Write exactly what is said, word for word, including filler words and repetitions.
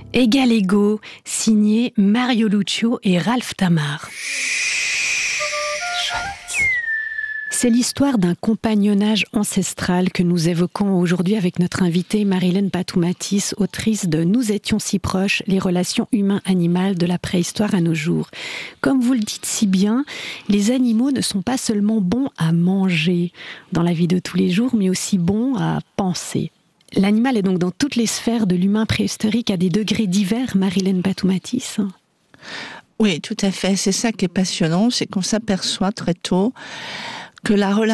Égal égaux, signé Mario Luccio et Ralph Tamar. C'est l'histoire d'un compagnonnage ancestral que nous évoquons aujourd'hui avec notre invitée Marilène Patoumatis, autrice de « Nous étions si proches, les relations humain-animal de la préhistoire à nos jours ». Comme vous le dites si bien, les animaux ne sont pas seulement bons à manger dans la vie de tous les jours, mais aussi bons à penser. L'animal est donc dans toutes les sphères de l'humain préhistorique à des degrés divers, Marilène Patoumatis. Oui, tout à fait. C'est ça qui est passionnant, c'est qu'on s'aperçoit très tôt que la relation